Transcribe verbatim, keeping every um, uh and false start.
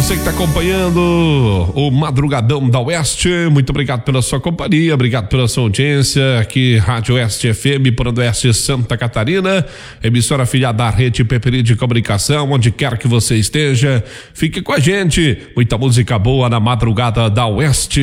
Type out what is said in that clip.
você que está acompanhando o Madrugadão da Oeste, muito obrigado pela sua companhia, obrigado pela sua audiência. Aqui, Rádio Oeste F M, por Oeste Santa Catarina, emissora afiliada da Rede Peperi de Comunicação, onde quer que você esteja, fique com a gente. Muita música boa na Madrugada da Oeste.